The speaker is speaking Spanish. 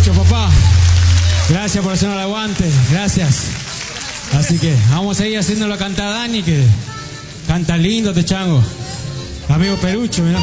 Perucho, papá. Gracias por hacernos el aguante, gracias. Así que vamos a ir haciéndolo cantar a Dani, que canta lindo este chango. Amigo Perucho, mirá.